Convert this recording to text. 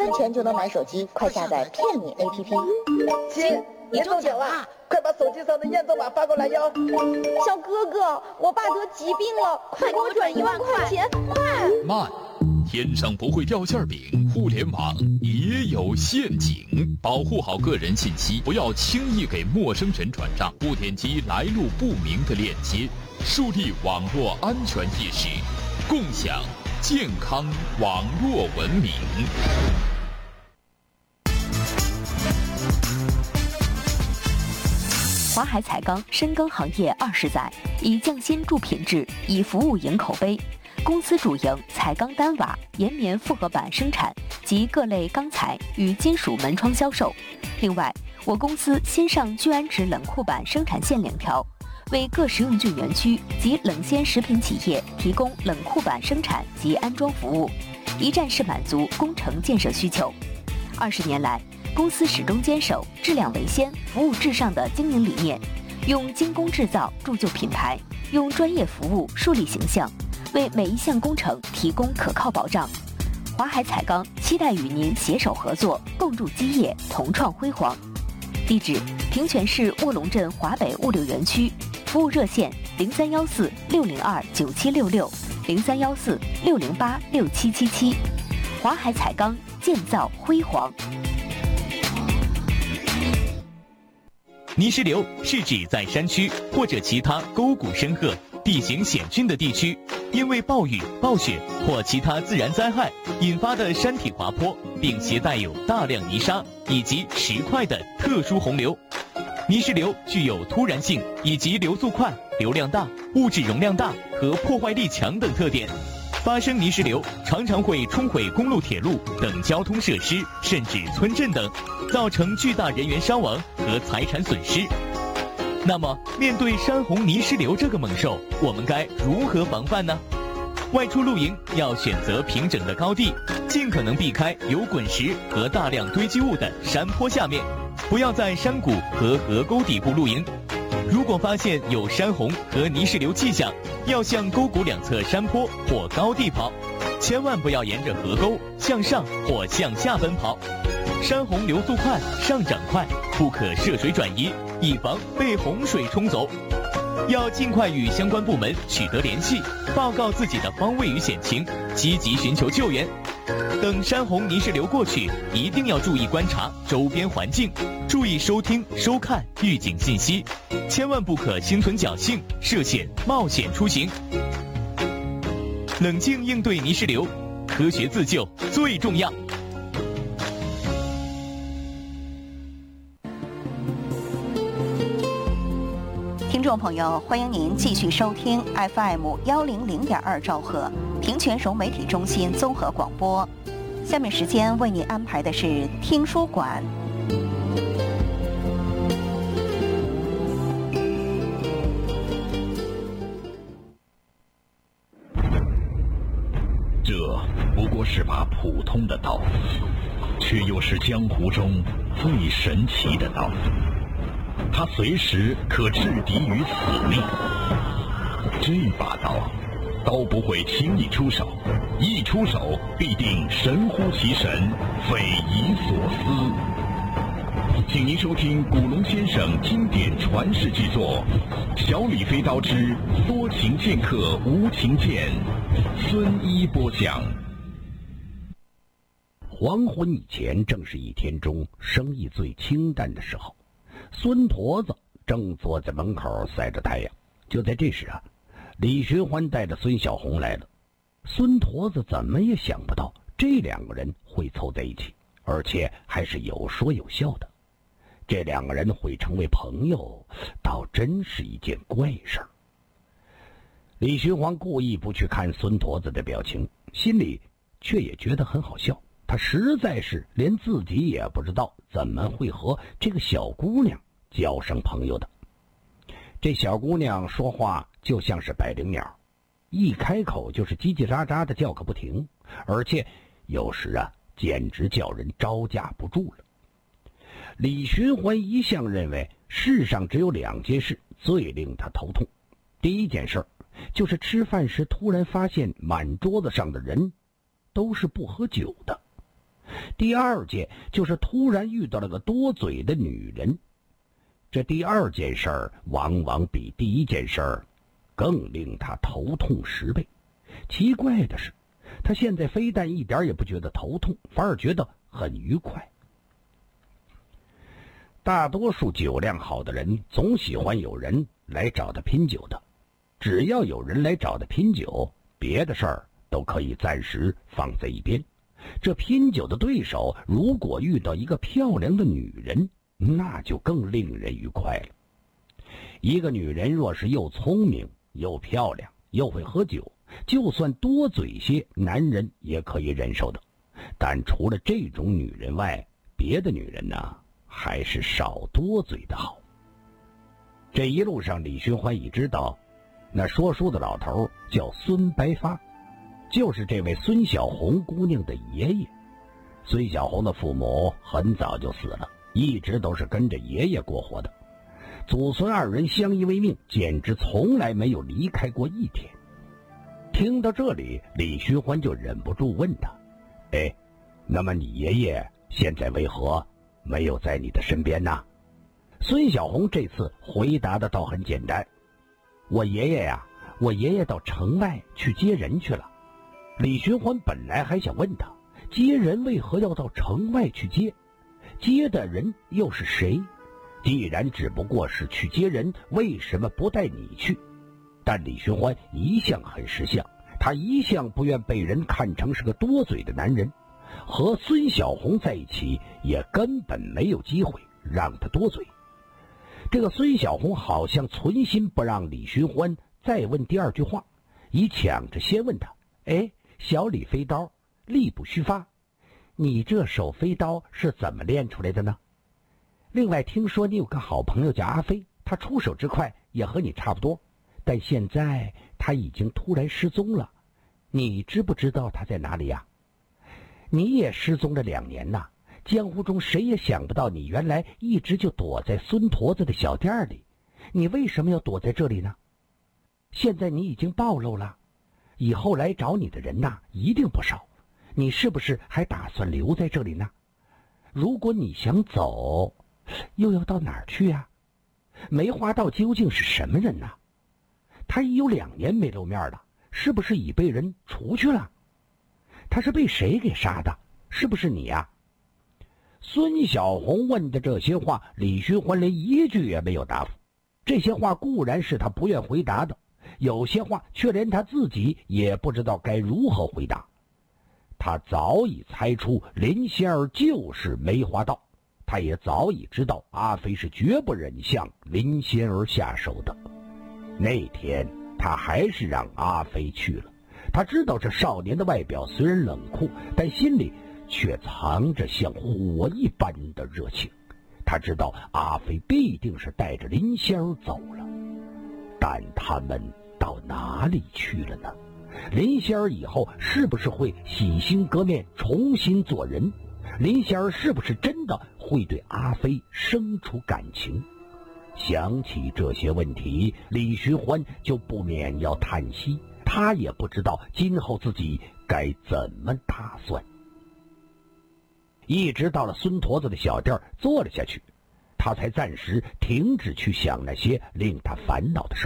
分钱就能买手机，快下载骗你 APP。 亲，你中奖啦！快把手机上的验证码发过来哟。 小哥哥，我爸得疾病了，快给我转1万块钱，快！ 慢，天上不会掉馅饼，互联网也有陷阱，保护好个人信息，不要轻易给陌生人转账，不点击来路不明的链接，树立网络安全意识，共享健康网络文明。 华海彩钢深耕行业20载，以匠心铸品质，以服务赢口碑。公司主营彩钢单瓦、岩棉复合板生产及各类钢材与金属门窗销售。另外，我公司新上聚氨酯冷库板生产线2条，为各食用菌园区及冷鲜食品企业提供冷库板生产及安装服务，一站式满足工程建设需求。20年来，公司始终坚守质量为先、服务至上的经营理念，用精工制造铸就品牌，用专业服务树立形象，为每一项工程提供可靠保障。华海彩钢期待与您携手合作，共筑基业，同创辉煌。地址：平泉市卧龙镇华北物流园区，服务热线0314-602-9766，0314-608-6777。华海彩钢，建造辉煌。 泥石流是指在山区或者其他沟谷深壑、地形险峻的地区，因为暴雨、暴雪或其他自然灾害引发的山体滑坡，并携带有大量泥沙以及石块的特殊洪流。泥石流具有突然性以及流速快、流量大、物质容量大和破坏力强等特点。发生泥石流常常会冲毁公路、铁路等交通设施，甚至村镇等，造成巨大人员伤亡和财产损失。那么，面对山洪泥石流这个猛兽，我们该如何防范呢？外出露营要选择平整的高地，尽可能避开有滚石和大量堆积物的山坡下面，不要在山谷和河沟底部露营。如果发现有山洪和泥石流迹象，要向沟谷两侧山坡或高地跑，千万不要沿着河沟向上或向下奔跑。山洪流速快，上涨快，不可涉水转移，以防被洪水冲走。要尽快与相关部门取得联系，报告自己的方位与险情，积极寻求救援。等山洪泥石流过去，一定要注意观察周边环境，注意收听、收看预警信息，千万不可心存侥幸，涉险冒险出行。冷静应对泥石流，科学自救最重要。 听众朋友，欢迎您继续收听 FM100.2兆赫平泉省媒体中心综合广播。下面时间为您安排的是听书馆。 这不过是把普通的刀，却又是江湖中最神奇的刀。它随时可置敌于死地。这把刀，刀不会轻易出手，一出手必定神乎其神，匪夷所思。请您收听古龙先生经典传世之作《小李飞刀之多情剑客无情剑》，孙一播讲。 黄昏以前正是一天中生意最清淡的时候，孙驼子正坐在门口晒着太阳。就在这时啊，李寻欢带着孙小红来了。孙驼子怎么也想不到这两个人会凑在一起，而且还是有说有笑的。这两个人会成为朋友，倒真是一件怪事儿。李寻欢故意不去看孙驼子的表情，心里却也觉得很好笑。他实在是连自己也不知道怎么会和这个小姑娘交上朋友的。这小姑娘说话就像是百灵鸟，一开口就是叽叽喳喳的叫个不停，而且有时啊，简直叫人招架不住了。李寻欢一向认为世上只有两件事最令他头痛。第一件事就是吃饭时突然发现满桌子上的人都是不喝酒的。 第二件就是突然遇到了个多嘴的女人。这第二件事儿往往比第一件事儿更令他头痛10倍。奇怪的是，他现在非但一点也不觉得头痛，反而觉得很愉快。大多数酒量好的人总喜欢有人来找他拼酒的，只要有人来找他拼酒，别的事儿都可以暂时放在一边。这拼酒的对手如果遇到一个漂亮的女人，那就更令人愉快了。一个女人若是又聪明又漂亮又会喝酒，就算多嘴些，男人也可以忍受的。但除了这种女人外，别的女人呢，还是少多嘴的好。这一路上，李寻欢已知道，那说书的老头叫孙白发，就是这位孙小红姑娘的爷爷。孙小红的父母很早就死了，一直都是跟着爷爷过活的。祖孙二人相依为命，简直从来没有离开过一天。听到这里，李寻欢就忍不住问他：哎，那么你爷爷现在为何没有在你的身边呢？孙小红这次回答的倒很简单：我爷爷到城外去接人去了。李寻欢本来还想问他，接人为何要到城外去接？接的人又是谁？既然只不过是去接人，为什么不带你去？但李寻欢一向很识相，他一向不愿被人看成是个多嘴的男人，和孙小红在一起也根本没有机会让他多嘴。这个孙小红好像存心不让李寻欢再问第二句话，已抢着先问他：哎，小李飞刀，力不虚发，你这手飞刀是怎么练出来的呢？另外听说你有个好朋友叫阿飞，他出手之快也和你差不多，但现在他已经突然失踪了，你知不知道他在哪里呀？你也失踪了2年呐，江湖中谁也想不到你原来一直就躲在孙驼子的小店里，你为什么要躲在这里呢？现在你已经暴露了，以后来找你的人呐一定不少，你是不是还打算留在这里呢？如果你想走，又要到哪儿去呀？梅花道究竟是什么人呢？他已有2年没露面了，是不是已被人除去了？他是被谁给杀的？是不是你呀？孙小红问的这些话，李寻欢连一句也没有答复。这些话固然是他不愿回答的，有些话却连他自己也不知道该如何回答。他早已猜出林仙儿就是梅花道，他也早已知道阿飞是绝不忍向林仙儿下手的。那天他还是让阿飞去了。他知道这少年的外表虽然冷酷，但心里却藏着像火一般的热情。他知道阿飞必定是带着林仙儿走了，但他们到哪里去了呢？林仙儿以后是不是会洗心革面重新做人？林仙儿是不是真的会对阿飞生出感情？想起这些问题，李寻欢就不免要叹息，他也不知道今后自己该怎么打算。一直到了孙驼子的小店坐了下去，他才暂时停止去想那些令他烦恼的事。